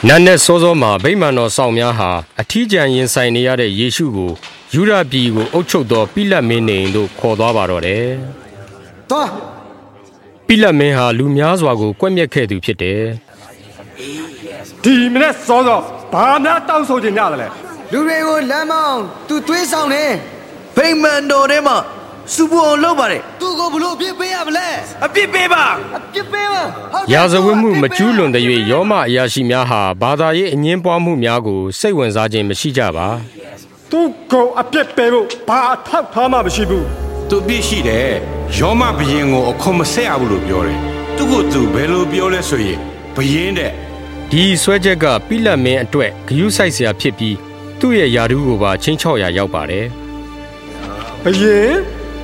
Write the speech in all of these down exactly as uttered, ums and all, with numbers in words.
နတ်နဲ့စောစောမှာဗိမာန်တော်ဆောင်များဟာအထီးကျန်ရင်ဆိုင်နေရတဲ့ယေရှုကိုယူဒပြည်ကိုအုပ်ချုပ်သောပိလတ်မင်းနေတို့ခေါ်သွားပါတော့တယ်။သွားပိလတ်မင်းဟာလူများစွာကိုကွက်မြက်ခဲ့သူဖြစ်တယ်။ဒီမနေ့စောစောဘာများတောင်းဆိုကြကြလဲလူတွေကိုလမ်းမောင်းသူသွေးဆောင်နေဗိမာန်တော်ထဲမှာစုဖို့အောင်လုပ်ပါတယ်သူကိုဘလို့အပြစ်ပေးရမလဲအပြစ်ပေးပါအပြစ်ပေးပါရာဇဝတ်မှုမကျူးလွန်တဲ့၍ယောမအရာရှိများဟာဘာသာရေးအငင်းပွားမှုများကိုစိတ်ဝင်စားခြင်းမရှိကြပါသူကိုအပြစ်ပေးဖို့ဘာအထောက်ထားမှမရှိဘူးသူပြစ်ရှိတယ်ယောမဘုရင်ကိုအခုမဆက်ရဘူးလို့ပြောတယ်သူကသူဘယ်လိုပြောလဲဆိုရင်ဘုရင်တဲ့ဒီဆွဲချက်ကပိလတ်မင်းအတွက်ဂယုစိုက်เสียဖြစ်ပြီးသူ့ရဲ့ယာဒူးကိုပါချင်းချောက်ရာရောက်ပါတယ်ဘုရင်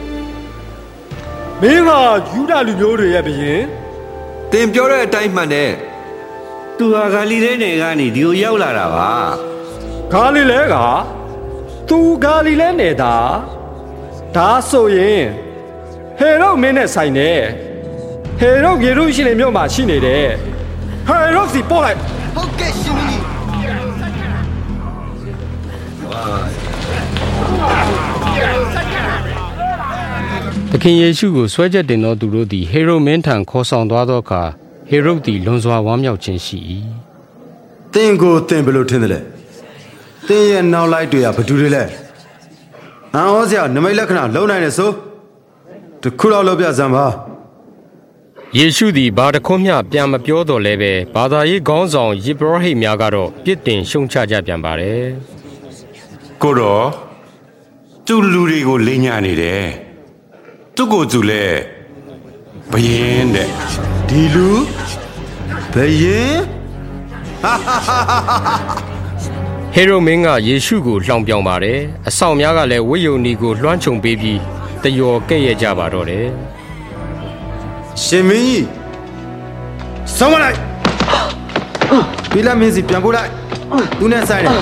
မင်းကယူဒလူမျိုးတွေရဲ့ဘုရင်သင်ပြောတဲ့အတိုင်းမှန်တယ်သူဟာဂါလိလဲနယ်ကနေဒီကိုရောက်လာတာပါဂါလိလဲကသူဂါလိလဲနယ်တာဒါဆိုရင်ဟေရုမင်းနဲ့ဆိုင်တယ်ဟေရုယေရုရှလင်မြို့မှာရှိနေတယ်ဟေရုစီပို့လိုက်ဟုတ်ကဲ့ရှင်မင်းသခင်ယေရှုကိုဆွဲချက်တင်သောသူတို့သည်ဟေရုမင်းထံခေါ်ဆောင်သွားသောအခါဟေရုသည်လွန်စွာဝမ်းမြောက်ခြင်းရှိ၏သင်ကိုသင်ဘယ်လိုထင်သလဲသင်ရဲ့နောက်လိုက်တွေကဘယ်သူတွေလဲအံ့ဩစရာနမိတ်လက္ခဏာလုံနိုင်တယ်ဆိုတခုတော့လုပ်ပြစမ်းပါယေရှုသည်ဘာတစ်ခွန်းမျှပြန်မပြောတော့လဲပဲဘာသာရေးခေါင်းဆောင်ယေဘရဟိတ်များကတော့ပြစ်တင်ရှုံချကြပြန်ပါတယ်ကိုတော့သူလူတွေကိုလိမ်ညာနေတယ်သူကိုသူလဲဘယင်းတဲ့ဒီလူဘယင်းဟေရုမင်းကယေရှုကိုလှောင်ပြောင်ပါတယ်အဆောင်များကလည်းဝိယုန်နီကိုလွှမ်းခြုံပေးပြီးတယော်ကဲ့ရဲ့ကြပါတော့တယ်ရှင်မင်းကြီးဆောင်းမလိုက်ပိလတ်မင်းစီပြန်ပို့လိုက်သူနဲ့ဆိုင်တယ်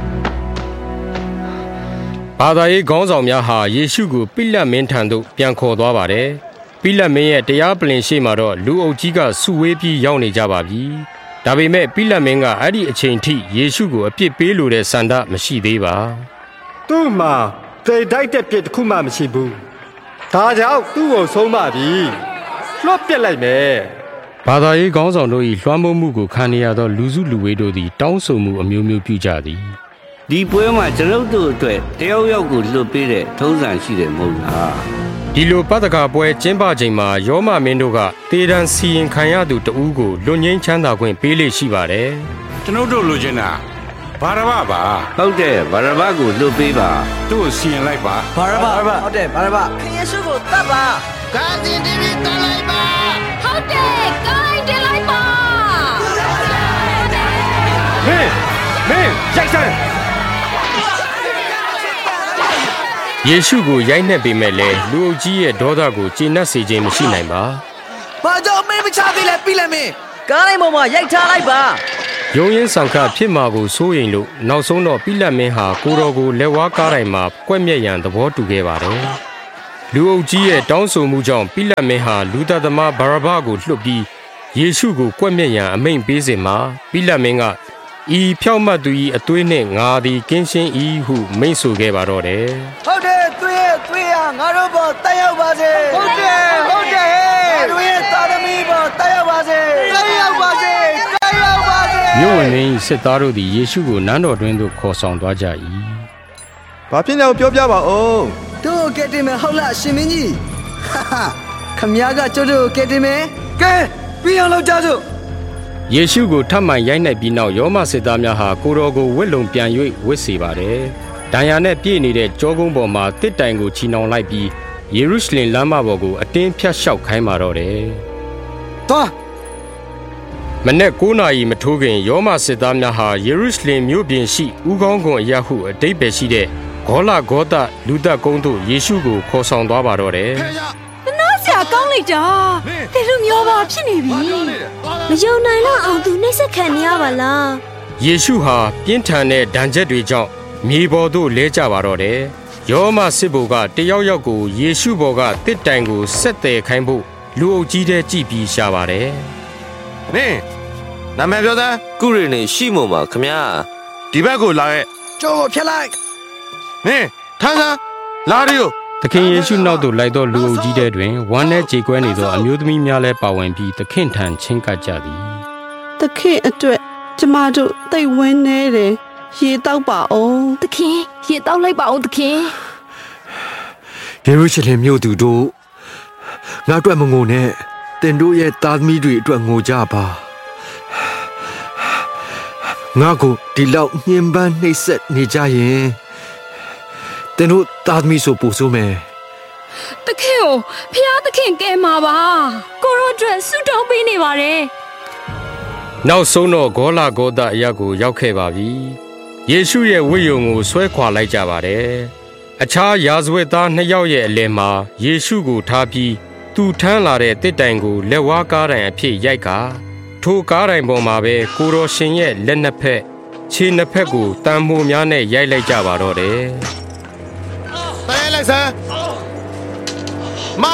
ဘာသာရေးခေါင်းဆောင်များဟာယေရှုကိုပိလတ်မင်းထံသို့ပြန်ခေါ်သွားပါတယ်ပိလတ်မင်းရဲ့တရားပလင်ရှိမှတော့လူအုပ်ကြီးကစုဝေးပြီးရောက်နေကြပါပြီဒါပေမဲ့ပိလတ်မင်းကအဲ့ဒီအချိန်ထိယေရှုကိုအပြစ်ပေးလိုတဲ့ဆန္ဒမရှိသေးပါသူ့မှာသေတိုက်တဲ့ပြစ်တစ်ခုမှမရှိဘူးဒါကြောင့်သူ့ကိုဆုံးမပြီးလွှတ်ပြစ်လိုက်မယ်ဘာသာရေးခေါင်းဆောင်တို့၏လွှမ်းမိုးမှုကိုခံရသောလူစုလူဝေးတို့သည်တောင်းဆိုမှုအမျိုးမျိုးပြုကြသည်ဒီပွဲမှာကျွန်ုပ်တို့အတွက်တယောက်ယောက်ကိုလွတ်ပေးတဲ့ထုံးစံရှိတယ်မဟုတ်လားဒီလိုပတ္တကပွဲကျင်းပချိန်မှာယောမမင်းတို့ကတေဒံစီရင်ခံရသူတဦးကိုလွတ်ငင်းချမ်းသာခွင့်ပေးလေရှိပါတယ်ကျွန်ုပ်တို့လိုချင်တာဘာရဘပါဟုတ်တယ်ဘာရဘကိုလွတ်ပေးပါသူ့ကိုစီရင်လိုက်ပါဘာရဘဟုတ်တယ်ဘာရဘခင်ယေရှုကိုတတ်ပါဂါဇင်တီဗီတတ်လိုက်ပါဟုတ်တယ်ကိုင်းတင်လိုက်ပါမင်းမင်းရိုက်စမ်းယေရှုကိုရိုက်နှက်ပေမဲ့လည်းလူအုပ်ကြီးရဲ့ဒေါသကိုကျေနပ်စေခြင်းမရှိနိုင်ပါ။ဘာကြောင့်မင်းမချသေးလဲပြီးလဲမင်းကားလိုက်ပေါ်မှာရိုက်ထားလိုက်ပါ။ယုံရင်ဆောင်ခဖြစ်မှာကိုစိုးရိမ်လို့နောက်ဆုံးတော့ပိလတ်မင်းဟာကိုတော်ကိုလက်ဝါးကားတိုင်းမှာကွက်မြက်ရန်သဘောတူခဲ့ပါတယ်။လူအုပ်ကြီးရဲ့တောင်းဆိုမှုကြောင့်ပိလတ်မင်းဟာလူသားသမားဘာရဘကိုလွှတ်ပြီးယေရှုကိုကွက်မြက်ရန်အမိန့်ပေးစဉ်မှာပိလတ်မင်းကဤဖြောက်မတ်သူ၏အသွေးနှင့်ငါသည်ကင်းရှင်း၏ဟုမိန့်ဆိုခဲ့ပါတော့တယ်ဟုတ်တယ်သွေးရဲ့သွေးဟာငါတို့ပေါ်တက်ရောက်ပါစေဟုတ်တယ်ဟုတ်တယ်ငါတို့ရဲ့သားသမီးပေါ်တက်ရောက်ပါစေတက်ရောက်ပါစေတက်ရောက်ပါစေမြို့ဝင်၏စစ်သားတို့သည်ယေရှုကိုနန်းတော်တွင်သို့ခေါ်ဆောင်သွားကြ၏ဘာဖြစ်လဲပြောပြပါဦးတို့ကဲတင်မယ်ဟုတ်လားရှင်မင်းကြီးဟာဟာခမည်းကကျုပ်တို့ကဲတင်မယ်ကဲပြီးအောင်လုပ်ကြစို့ယေရှုကိုထပ်မံရိုက်နှက်ပြီးနောက်ယောမစစ်သားများဟာကိုတော်ကိုဝစ်လုံပြန်၍ဝစ်စေပါတယ်။ဒဏ်ရာနဲ့ပြည့်နေတဲ့ကြောကုန်းပေါ်မှာတစ်တိုင်ကိုချီနှောင်လိုက်ပြီးယေရုရှလင်လမ်းမပေါ်ကိုအတင်းဖြတ်လျှောက်ခိုင်းပါတော့တယ်။သွားမနေ့ကိုးနာရီမထိုးခင်ယောမစစ်သားများဟာယေရုရှလင်မြို့ပြင်ရှိဥကောင်းကွန်အရဟုအတိတ်ပဲရှိတဲ့ဂေါလဂေါသလူသက်ကုန်းသို့ယေရှုကိုခေါ်ဆောင်သွားပါတော့တယ်။ဆရာကောင်းလိုက်တာတေလူမျိုးပါဖြစ်နေပြီမယုံနိုင်တော့အောင်သူနှိမ့်ဆက်ခံနေရပါလားယေရှုဟာပြင်းထန်တဲ့ဒဏ်ချက်တွေကြောင့်မြေပေါ်သို့လဲကျပါတော့တယ်ယောမစစ်ဘိုလ်ကတယောက်ယောက်ကိုယေရှုဘော်ကတစ်တိုင်ကိုဆက်တယ်ခိုင်းဖို့လူအုပ်ကြီးတဲ့ကြည့်ပြီးရှာပါတယ်နင်းနာမည်ပြောသားကုရီနေရှိမို့မှာခမရဒီဘက်ကိုလာခဲ့ကြောကိုဖျက်လိုက်မင်းထမ်းစမ်းလာရီကိုသခင်ယေရှုနောက်သို့လိုက်သောလူအုပ်ကြီးတဲ့တွင်ဝမ်းနဲ့ကြေကွဲနေသောအမျိုးသမီးများလည်းပါဝင်ပြီးသခင်ထံချင်းကပ်ကြသည်သခင်အတွက်ကျမတို့သိဝင်းနေတယ်ရေတောက်ပါအောင်သခင်ရေတောက်လိုက်ပါအောင်သခင်ယေရုရှလင်မြို့သူတို့ငါအတွက်မငိုနဲ့တင်တို့ရဲ့သားသမီးတွေအတွက်ငိုကြပါငါကိုဒီလောက်ညှဉ်းပန်းနှိပ်စက်နေကြရင်တင်တို့သားသမီးဆိုပူဆိုးမယ်သခင်ကိုဖျားသခင်ကဲမှာပါကိုရောအတွက်ဆုတောင်းပေးနေပါတယ်နောက်ဆုံးတော့ဂေါလာဂေါသအရပ်ကိုရောက်ခဲ့ပါပြီယေရှုရဲ့ဝိယုံကိုဆွဲခွာလိုက်ကြပါတယ်အခြားယာဇဝတ်သားနှစ်ယောက်ရဲ့အလယ်မှာယေရှုကိုထားပြီးသူထမ်းလာတဲ့တစ်တိုင်ကိုလက်ဝါးကားတိုင်အဖြစ်ရိုက်ကာထိုကားတိုင်ပေါ်မှာပဲကိုတော်ရှင်ရဲ့လက်နှစ်ဖက်ခြေနှစ်ဖက်ကိုတံမိုးများနဲ့ရိုက်လိုက်ကြပါတော့တယ်။တဲလိုက်စမ်းမ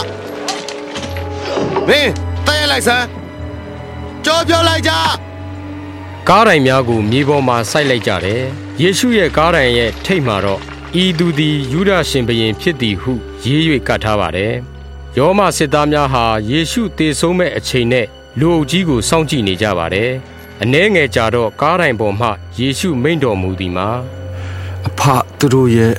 မင်းတဲလိုက်စမ်းကြောပြောလိုက်ကြကားတိုင်များကိုမြေပေါ်မှာစိုက်လိုက်ကြတယ်ယေရှုရဲ့ကားတိုင်ရဲ့ထိပ်မှာတော့ဤသူသည်ယူဒရှင်ဘုရင်ဖြစ်သည်ဟုရေး၍ကတ်ထားပါတယ်ယောမစစ်သားများဟာယေရှုသေဆုံးမဲ့အချိန်နဲ့လူအုပ်ကြီးကိုစောင့်ကြည့်နေကြပါတယ်အနှဲငယ်ကြတော့ကားတိုင်ပေါ်မှယေရှုမိန့်တော်မူသည်မှာအဖသူတို့ရဲ့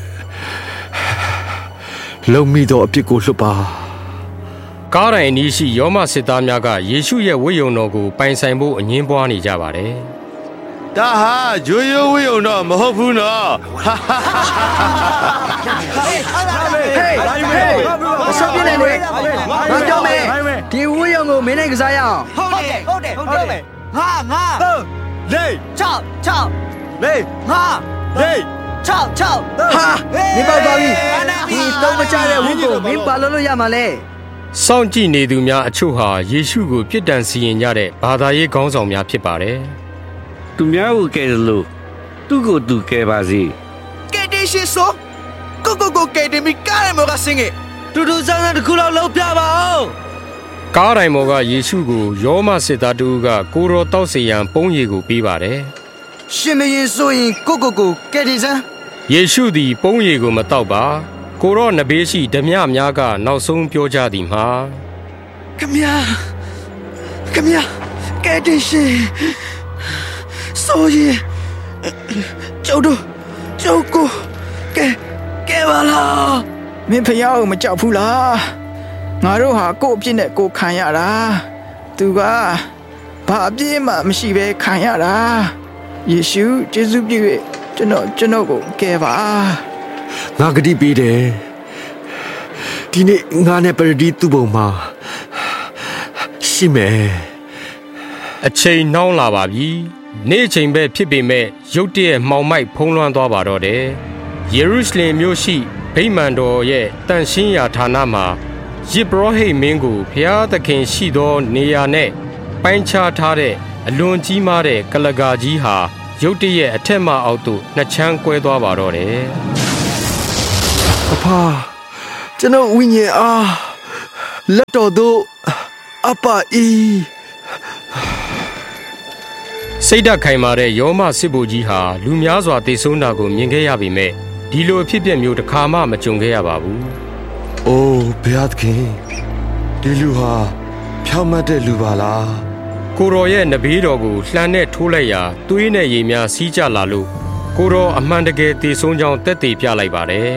လုံမိသောအပြစ်ကိုလွတ်ပါကားတိုင်အနီးရှိယောမစစ်သားများကယေရှုရဲ့ဝိယုံတော်ကိုပိုင်ဆိုင်ဖို့အငင်းပွားနေကြပါတယ်ဒါဟာရိုးရိုးဝိယုံတော့မဟုတ်ဘူးနော်ဟေးဟေးအဆောပြနေလေငါကြောက်မယ်ဒီဝိယုံကိုမင်းနဲ့ကစားရအောင်ဟုတ်တယ်ဟုတ်တယ်ဟုတ်တယ်ငါငါလေးချောက်ချောက်လေးငါလေးချောက်ချောက်ဟာနေပါပါပြီဒီတော့မချတဲ့ဝိကိုမင်းပါလို့လို့ရမှာလေစောင့်ကြည့်နေသူများအချို့ဟာယေရှုကိုပြစ်ဒဏ်စီရင်ကြတဲ့ဘာသာရေးခေါင်းဆောင်များဖြစ်ပါတယ်သူများကိုကဲတယ်လို့သူ့ကိုသူကဲပါစေကဲတေရှိဆိုကိုကိုကိုကဲတယ်မိကားရမောကစင်ငယ်တူတူဆန်းဆန်းတစ်ခုလောက်လောက်ပြပါအောင်ကားတိုင်မောကယေရှုကိုယောမစစ်သားတူကကိုရောတောက်စီရန်ပုံးရည်ကိုပေးပါတယ်ရှင်မရင်ဆိုရင်ကိုကိုကိုကဲတယ်စမ်းယေရှုသည်ပုံးရည်ကိုမတောက်ပါကိုရောနဘေးရှိဓမြများကနောက်ဆုံးပြောကြသည်မှာခမညာခမညာကဲတယ်ရှင်ဆိုရင်ကျုပ်တို့ကျုပ်ကိုကဲကဲပါလားမင်းဖျားကိုမကြောက်ဘူးလားငါတို့ဟာကို့အပြစ်နဲ့ကိုခံရတာသူကဘာအပြစ်မှမရှိဘဲခံရတာယေရှုယေရှုပြည့်ကျွန်တော်ကျွန်တော်ကိုကဲပါငါဂတိပေးတယ်ဒီနေ့ငါနဲ့ပရဒီသူ့ဘုံမှာရှိမယ်အချိန်နှောင်းလာပါပြီနေ့အချိန်ပဲဖြစ်ပေမဲ့ရုတ်တရက်မှောင်မိုက်ဖုံးလွှမ်းသွားပါတော့တယ်ယေရုရှလင်မြို့ရှိဗိမာန်တော်ရဲ့တန်ရှင်းရာဌာနမှာယစ်ဘရဟိမင်းကိုဖျားသခင်ရှိသောနေရာနဲ့ပိုင်းခြားထားတဲ့အလွန်ကြီးမားတဲ့ကလကာကြီးဟာရုတ်တရက်အထက်မှအောက်သို့နှစ်ချမ်းကွဲသွားပါတော့တယ်အဖာကျွန်တော်ဝိညာဉ်အားလက်တော်သို့အပအီစိတ်ဓာတ်ခိုင်မာတဲ့ယောမစစ်ဗိုလ်ကြီးဟာလူများစွာတေဆုံးတာကိုမြင်ခဲ့ရပေမဲ့ဒီလိုအဖြစ်အပျက်မျိုးတစ်ခါမှမကြုံခဲ့ရပါဘူး။အိုးဘုရားသခင်ဒီလူဟာဖြောင့်မတ်တဲ့လူပါလား။ကိုရောရဲ့နဘေးတော်ကိုလှမ်းနဲ့ထိုးလိုက်ရာသွေးနဲ့ရေများစီးကျလာလို့ကိုရောအမှန်တကယ်တေဆုံးကြောင်းတက်တည်ပြလိုက်ပါတယ်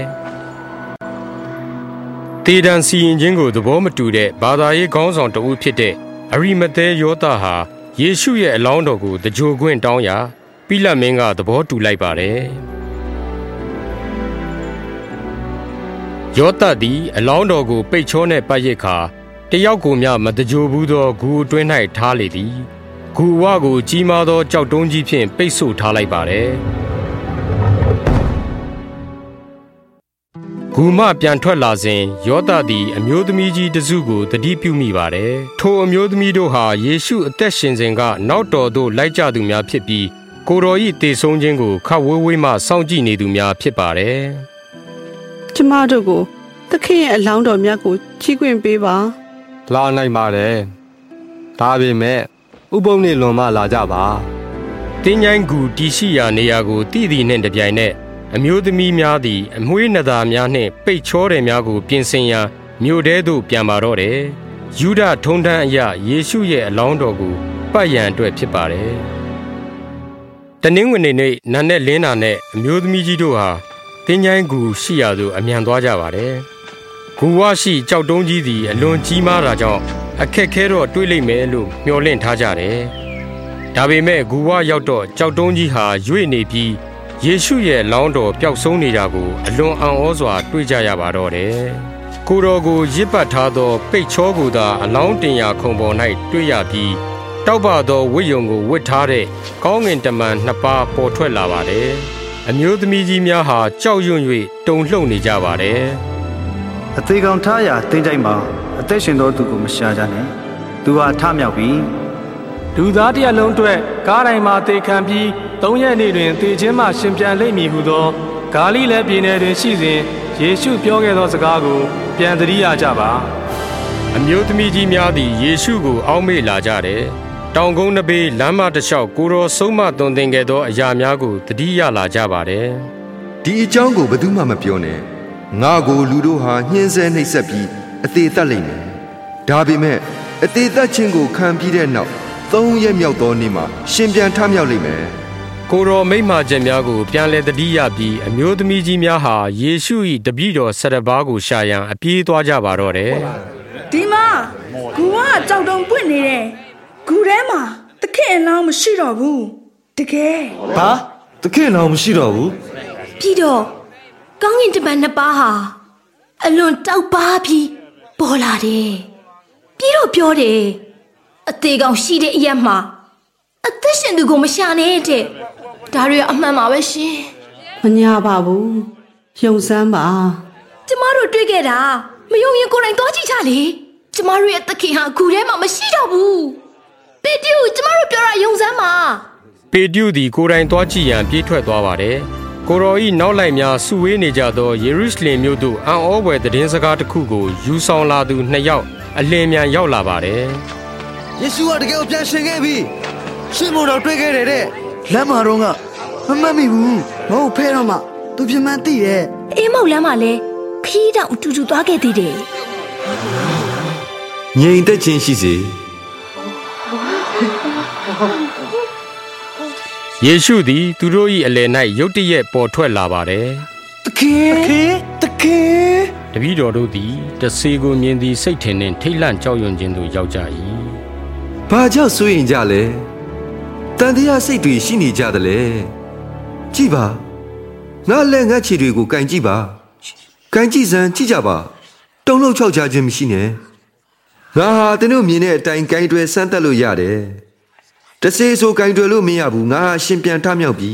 ။တေဒန်စီရင်ချင်းကိုသဘောမတူတဲ့ဘာသာရေးခေါင်းဆောင်တဦးဖြစ်တဲ့အရိမသဲယောသဟာယေရှုရဲ့အလောင်းတော်ကိုတကြိုခွင့်တောင်းရာပိလတ်မင်းကသဘောတူလိုက်ပါတယ်ယောသသည်အလောင်းတော်ကိုပိတ်ချောနဲ့ပတ်ရစ်ခါတယောက်ကိုမျှမတကြိုဘူးသောဂူအတွင်း၌ထားလေသည်ဂူဝကိုကြီးမားသောကြောက်တုံးကြီးဖြင့်ပိတ်ဆို့ထားလိုက်ပါတယ်ဂူမှပြန်ထွက်လာစဉ်ယောသသည်အမျိုးသမီးကြီးတစုကိုတတိပြုမိပါတယ်ထိုအမျိုးသမီးတို့ဟာယေရှုအသက်ရှင်စဉ်ကနောက်တော်သို့လိုက်ကြသူများဖြစ်ပြီးကိုတော်၏တေဆုံးခြင်းကိုခပ်ဝေးဝေးမှစောင့်ကြည့်နေသူများဖြစ်ပါတယ်ကျမတို့ကိုသခင်ရဲ့အလောင်းတော်မြတ်ကိုချီးခွင့်ပေးပါလာနိုင်ပါတယ်ဒါပေမဲ့ဥပုံနှင့်လွန်မှလာကြပါတင်းញိုင်းကူတီရှိရာနေရာကိုတည်တည်နှင့်တပြိုင်နက်အမျိုးသမီးများသည်အမွှေးနသာများနှင့်ပိတ်ချောတယ်များကိုပြင်ဆင်ရန်မြို့ထဲသို့ပြန်ပါတော့တယ်ယူဒထုံးတမ်းအရယေရှုရဲ့အလောင်းတော်ကိုပတ်ရန်အတွက်ဖြစ်ပါတယ်တနင်္ဂနွေနေ့နန်းနဲ့လင်းနာနဲ့အမျိုးသမီးကြီးတို့ဟာတင်းញိုင်းကူရှိရာသို့အမြန်သွားကြပါတယ်ဂူဝရှိကြောက်တုံးကြီးသည်အလွန်ကြီးမားတာကြောင့်အခက်ခဲတော့တွေးလိုက်မယ်လို့မျှော်လင့်ထားကြတယ်ဒါပေမဲ့ဂူဝရောက်တော့ကြောက်တုံးကြီးဟာရွေ့နေပြီးယေရှုရဲ့လောင်းတော်ပျောက်ဆုံးနေတာကိုအလွန်အံ့ဩစွာတွေ့ကြရပါတော့တယ်ကိုတော်ကိုရစ်ပတ်ထားသောပိတ်ချောကိုသာအလောင်းတင်ရာခုံပေါ်၌တွေ့ရပြီးတောက်ပသောဝိယုံကိုဝတ်ထားတဲ့ကောင်းငင်တမန်နှစ်ပါးပေါ်ထွက်လာပါတယ်အမျိုးသမီးကြီးများဟာကြောက်ရွံ့၍တုန်လှုပ်နေကြပါတယ်အသေးကောင်ထားရာတင်းကြိုက်မှာအသက်ရှင်သောသူကိုမရှာကြနဲ့သူဟာထမြောက်ပြီးလူသားတရက်လုံးအတွက်ကားတိုင်းမှာတေခံပြီးသုံးရက်နေ့တွင်တေခြင်းမှရှင်ပြန်လိမ့်မည်ဟုသောဂါလိလဲပြည်နယ်တွင်ရှိစဉ်ယေရှုပြောခဲ့သောစကားကိုပြန်သတိရကြပါအမျိုးသမီးကြီးများသည်ယေရှုကိုအောက်မေ့လာကြတယ်တောင်ကုန်းတစ်ပေလမ်းမတစ်လျှောက်ကိုတော်ဆုံးမသွန်သင်ခဲ့သောအရာများကိုသတိရလာကြပါတယ်ဒီအကြောင်းကိုဘယ်သူမှမပြောနဲ့ငါကိုလူတို့ဟာညှင်းဆဲနှိပ်စက်ပြီးအသေးသက်လိမ့်မယ်ဒါပေမဲ့အသေးသက်ခြင်းကိုခံပြီးတဲ့နောက်သုံးရက်မြောက်သောနေ့မှာရှင်ပြန်ထမြောက်လိမ့်မယ်ကိုတော်မိန့်မာချက်များကိုပြန်လည်သတိရပြီးအမျိုးသမီးကြီးများဟာယေရှု၏တပည့်တော်ဆရဘာကိုရှာရန်အပြေးသွားကြပါတော့တယ်ဒီမှာဂူကကြောက်တုံပွင့်နေတယ်ဂူထဲမှာတခင်အလောင်းမရှိတော့ဘူးတကယ်ဟာတခင်အလောင်းမရှိတော့ဘူးပြီးတော့ကောင်းကင်တမန်နှစ်ပါးဟာအလွန်တောက်ပါပြီးပေါ်လာတယ်ပြီးတော့ပြောတယ်အသေးကောင်ရှိတဲ့အရက်မှာအသက်ရှင်သူကိုမရှာနဲ့တဲ့ဒါတွေအမှန်ပါပဲရှင်မညာပါဘူးယုံစမ်းပါကျမတို့တွေ့ခဲ့တာမယုံရင်ကိုယ်တိုင်သွားကြည့်ကြလေကျမတို့ရဲ့သခင်ဟာဂူထဲမှာမရှိတော့ဘူးပေတျုကျမတို့ပြောတာယုံစမ်းပါပေတျုသည်ကိုယ်တိုင်သွားကြည့်ရန်ပြေးထွက်သွားပါတယ်ကိုတော်ဤနောက်လိုက်များစုဝေးနေကြသောယေရုရှလင်မြို့သို့အံ့ဩဖွယ်သတင်းစကားတစ်ခုကိုယူဆောင်လာသူနှစ်ယောက်အလင်းမြန်ရောက်လာပါတယ်ယေရှုကတကယ်ကိုပြန်ရှင်ခဲ့ပြီရှင်မို့တော့တွေ့ခဲ့တယ်တဲ့လမ်းမှာတော့ကမမှတ်မိဘူးမဟုတ်ဖဲတော့မှသူပြမှန်းသိတယ်အေးမောက်လမ်းမှာလဲခီးတောင်အတူတူသွားခဲ့သေးတယ်ငြိမ်သက်ခြင်းရှိစေယေရှုသည်သူတို့၏အလယ်၌ရုတ်တရက်ပေါ်ထွက်လာပါတယ်တခင်တခင်တခင်တပည့်တော်တို့သည်တဆေကိုမြင်သည်စိတ်ထင်နှင့်ထိတ်လန့်ကြောက်ရွံ့ခြင်းသို့ရောက်ကြ၏ဘာကြောင့်စိုးရင်ကြလဲတန်တရားစိတ်တွေရှိနေကြတယ်လေကြည့်ပါငါလက်ငါခြေတွေကိုကန်ကြည့်ပါကန်ကြည့်စမ်းကြည့်ကြပါတုံလုံးချောက်ကြခြင်းမရှိနဲ့ငါဟာသင်တို့မြင်တဲ့အတိုင်းကန်တွယ်ဆန်းသက်လို့ရတယ်တဆေဆိုကန်တွယ်လို့မရဘူးငါဟာရှင်ပြန်ထမြောက်ပြီ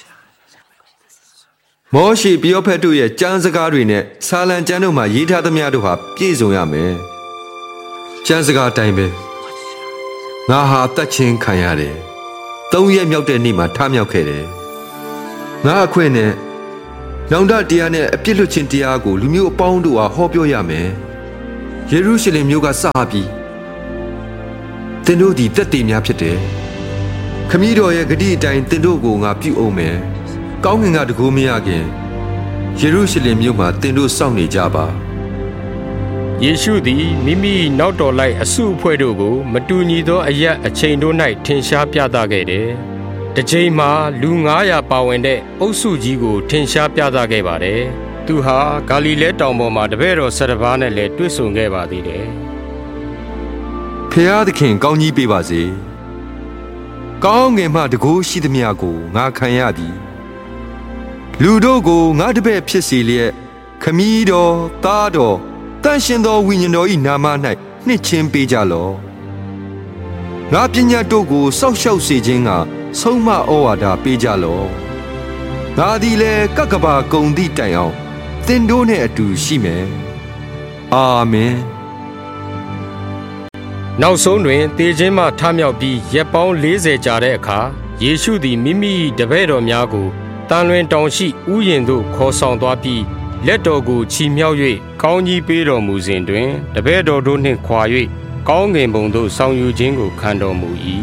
မောရှိပယောဖက်တို့ရဲ့ကျမ်းစကားတွေနဲ့ဆာလံကျမ်းတို့မှာရေးထားသမျှတို့ဟာပြည့်စုံရမယ်ကျမ်းစကားအတိုင်းပဲငါဟာတတ်ချင်းခံရတယ်သုံးရက်မြောက်တဲ့နေ့မှာထမြောက်ခဲ့တယ်ငါအခွင့်နဲ့နောင်တတရားနဲ့အပြစ်လွတ်ခြင်းတရားကိုလူမျိုးအပေါင်းတို့ဟာဟောပြောရမယ်ယေရုရှလင်မြို့ကစပြီးသင်တို့ဒီတက်တည်များဖြစ်တယ်ခမည်းတော်ရဲ့ဂတိအတိုင်းသင်တို့ကိုငါပြုအောင်မယ်ကောင်းကင်ကတကူမရခင်ယေရုရှလင်မြို့မှာသင်တို့စောင့်နေကြပါယေရှုသည်မိမိနောက်တော်လိုက်အစုအဖွဲ့တို့ကိုမတူညီသောအရက်အချိန်တို့၌ထင်ရှားပြသခဲ့တယ်။တစ်ချိန်မှာလူငါးရာပါဝင်တဲ့အုပ်စုကြီးကိုထင်ရှားပြသခဲ့ပါတယ်။သူဟာဂါလိလဲတောင်ပေါ်မှာတပည့်တော်ဆယ်ပါးနဲ့လည်းတွေ့ဆုံခဲ့ပါသေးတယ်။ဖျားသခင်ကောင်းကြီးပေးပါစေ။ကောင်းငင်မှတကူရှိသမျှကိုငါခံရသည်။လူတို့ကိုငါတပည့်ဖြစ်စေလျက်ခမည်းတော်သားတော်တန်ရှင်သောဝိညာဉ်တော်၏နာမ၌နှစ်ချင်းပေးကြလော့ငါပညာတို့ကိုစောက်ရှောက်စေခြင်းကဆုံးမဩဝါဒပေးကြလော့ငါသည်လည်းကကဘာကုံသည့်တိုင်အောင်သင်တို့နှင့်အတူရှိမယ်အာမင်နောက်ဆုံးတွင်တေခြင်းမှထမြောက်ပြီးရက်ပေါင်းလေးဆယ်ကြာတဲ့အခါယေရှုသည်မိမိတပည့်တော်များကိုတန်လွင်တောင်ရှိဥယျာဉ်သို့ခေါ်ဆောင်သွားပြီးလက်တော်ကိုချီမြှောက်၍ကောင်းကြီးပေးတော်မူစဉ်တွင်တပည့်တော်တို့နှင့်ခွာ၍ကောင်းကင်ဘုံသို့ဆောင်ယူခြင်းကိုခံတော်မူ၏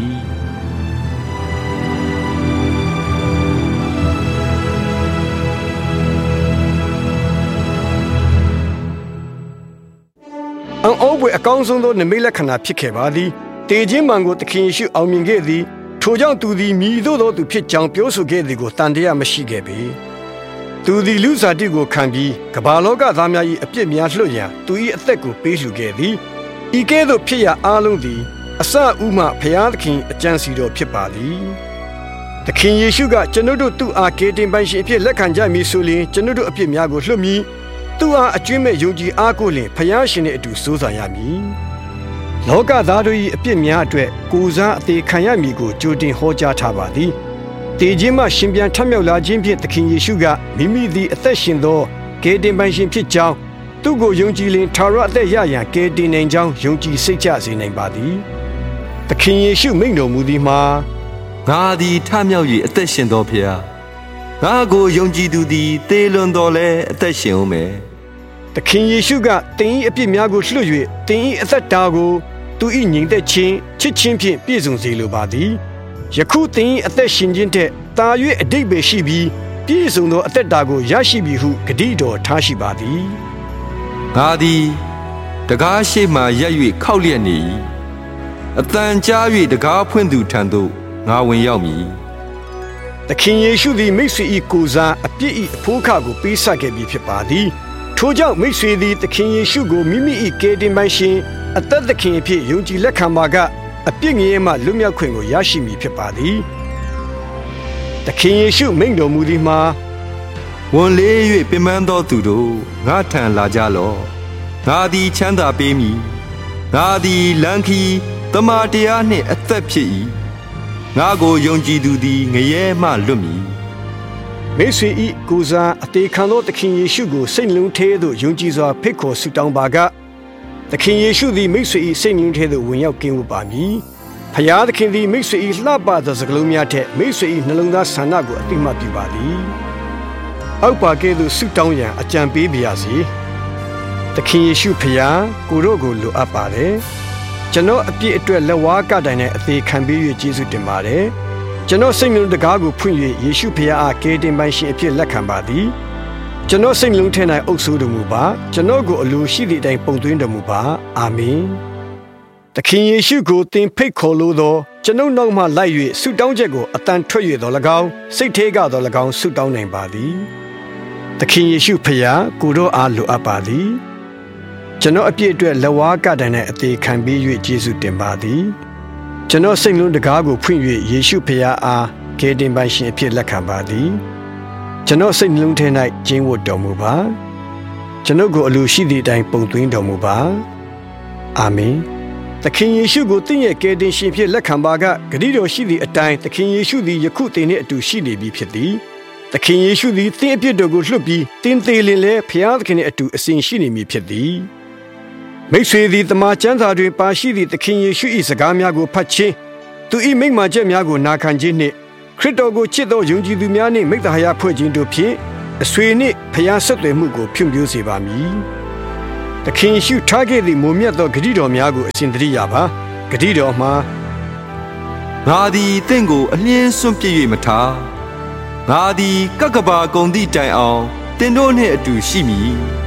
အံ့ဩဖွယ်အကောင်းဆုံးသောနမိတ်လက္ခဏာဖြစ်ခဲ့ပါသည်တေခြင်းမှန်ကိုသခင်ယေရှုအောင်မြင်ခဲ့သည်ထိုကြောင့်သူသည်မြည်သို့သောသူဖြစ်ကြောင်းပြောဆိုခဲ့သည်ကိုတန်တရားမရှိခဲ့ပေသူသည်လူစားတိကိုခံပြီးကမ္ဘာလောကသားများ၏အပြစ်များလွှတ်ရန်သူ၏အသက်ကိုပေးလှူခဲ့သည်ဤကဲ့သို့ဖြစ်ရအားလုံးသည်အစဥမှဖျားသခင်အကြံစီတော်ဖြစ်ပါသည်သခင်ယေရှုကကျွန်ုပ်တို့သူ့အားကယ်တင်ပိုင်ရှင်အဖြစ်လက်ခံကြမည်ဆိုလျှင်ကျွန်ုပ်တို့အပြစ်များကိုလွှတ်မည်သူအားအကျွင့်မဲ့ယုံကြည်အားကိုးလျင်ဖျားရှင်နှင့်အတူစိုးစားရမည်လောကသားတို့၏အပြစ်များအတွက်ကိုယ်စားအသေးခံရမည်ကိုကြိုတင်ဟောကြားထားပါသည်တေခြင်းမှရှင်ပြန်ထမြောက်လာခြင်းဖြင့်သခင်ယေရှုကမိမိသည်အသက်ရှင်သောကယ်တင်ပိုင်ရှင်ဖြစ်ကြောင်းသူကိုယုံကြည်လင်ထာဝရအသက်ရရန်ကယ်တင်နိုင်ကြောင်းယုံကြည်စိတ်ချစေနိုင်ပါသည်သခင်ယေရှုမိန့်တော်မူသည်မှာငါသည်ထမြောက်၍အသက်ရှင်သောဖျားငါကိုယုံကြည်သူသည်သေလွန်တော်လဲအသက်ရှင်ဦးမယ်သခင်ယေရှုကသင်၏အပြစ်များကိုလွှတ်၍သင်၏အသက်တာကိုသူ၏ညီသက်ခြင်းချစ်ခြင်းဖြင့်ပြည့်စုံစေလိုပါသည်ယခုသင်၏အသက်ရှင်ခြင်းထက်တာ၍အဓိပ္ပာယ်ရှိပြီးပြည့်စုံသောအသက်တာကိုရရှိပြီဟုဂတိတော်ထားရှိပါသည်ငါသည်တကားရှိမှရက်၍ခောက်လျက်နေ၏အတန်ကြား၍တကားဖွင့်သူထံသို့ငါဝင်ရောက်မည်သခင်ယေရှုသည်မိတ်ဆွေ၏ကိုယ်စားအပြစ်၏အဖိုးခါကိုပေးဆပ်ခဲ့ပြီးဖြစ်ပါသည်ထိုကြောင့်မိတ်ဆွေသည်သခင်ယေရှုကိုမိမိ၏ကယ်တင်ပိုင်ရှင်အသက်သခင်အဖြစ်ယုံကြည်လက်ခံပါကအပြစ်ငြိမ်းမှလွတ်မြောက်ခွင့်ကိုရရှိမည်ဖြစ်ပါသည်သခင်ယေရှုမိန့်တော်မူသည်မှာဝန်လေး၍ပင်ပန်းသောသူတို့ငါထံလာကြလော့ငါသည်ချမ်းသာပေးမည်ငါသည်လမ်းခီးတမန်တရားနှင့်အသက်ဖြစ်၏ငါကိုယုံကြည်သူသည်ငရဲမှလွတ်မည်မိတ်ဆွေ၏ကိုယ်စားအသေးခံသောသခင်ယေရှုကိုစိတ်လုံးထဲသို့ယုံကြည်စွာဖိတ်ခေါ်ဆုတောင်းပါကသခင်ယေရှုသည်မိတ်ဆွေ၏စိတ်လုံးထဲသို့ဝင်ရောက်ကင်းဝတ်ပါမည်ဖျားသခင်သည်မိတ်ဆွေ၏လှပသောစကားလုံးများထက်မိတ်ဆွေ၏နှလုံးသားဆန္ဒကိုအသိမှတ်ပြုပါသည်အောက်ပါကဲ့သို့ဆုတောင်းရန်အကြံပေးပါရစေသခင်ယေရှုဖျားကိုတို့ကိုလိုအပ်ပါတယ်ကျွန်တော်အပြစ်အတွက်လက်ဝါးကတိုင်နဲ့အသေးခံပေး၍ကျေးဇူးတင်ပါတယ်ကျွန်တော်စိတ်နှလုံးတကားကိုဖွင့်၍ယေရှုဖျားအားကယ်တင်ပိုင်ရှင်အဖြစ်လက်ခံပါသည်ကျွန်တော်စိတ်နှလုံးထဲ၌အုပ်စိုးတော်မူပါကျွန်တော်ကိုအလိုရှိသည့်အတိုင်းပုံသွင်းတော်မူပါအာမင်သခင်ယေရှုကိုသင်ဖိတ်ခေါ်လို့သောကျွန်ုပ်နောက်မှလိုက်၍ဆုတောင်းချက်ကိုအတန်ထွက်၍တော်၎င်းစိတ်ထဲကတော်၎င်းဆုတောင်းနိုင်ပါသည်သခင်ယေရှုဖျားကိုတို့အားလိုအပ်ပါသည်ကျွန်တော်အပြစ်အတွက်လက်ဝါးကတိုင်နဲ့အသေးခံပေး၍ယေရှုတင်ပါသည်ကျွန်တော်စိတ်လုံးတကားကိုဖွင့်၍ယေရှုဖျားအားကယ်တင်ပိုင်ရှင်အဖြစ်လက်ခံပါသည်ကျွန်တော်စိတ်နှလုံးထဲ၌ကျင်းဝတ်တော်မူပါကျွန်ုပ်ကိုအလိုရှိသည့်အတိုင်းပုံသွင်းတော်မူပါအာမင်သခင်ယေရှုကိုသင်ရဲ့ကယ်တင်ရှင်ဖြစ်လက်ခံပါကဂရုတော်ရှိသည့်အတိုင်းသခင်ယေရှုသည်ယခုသင်နှင့်အတူရှိနေပြီဖြစ်သည်သခင်ယေရှုသည်သင်အပြစ်တော်ကိုလွှတ်ပြီးသင်သေးလင်လဲဖျားသခင်နှင့်အတူအစဉ်ရှိနေမည်ဖြစ်သည်မိတ်ဆွေသည်တမန်ကျမ်းစာတွင်ပါရှိသည့်သခင်ယေရှု၏စကားများကိုဖတ်ခြင်းသူ၏မိန့်မာချက်များကိုနာခံခြင်းနှင့်ခရစ်တော်ကိုချစ်သောယုံကြည်သူများနှင့်မိတ္တဟာယဖွဲ့ခြင်းတို့ဖြင့်အဆွေနှင့်ဖျားဆက်သွယ်မှုကိုဖြန့်ဖြိုးစေပါမည်။သခင်ယေရှုထားခဲ့သည့်မုံမြတ်သောဂရုတော်များကိုအစဉ်တရိယာပါ။ဂရုတော်မှာငါသည်တင့်ကိုအလင်းစွန့်ပစ်၍မထားငါသည်ကကဘာကုံသည့်တိုင်အောင်တင်တို့နှင့်အတူရှိမည်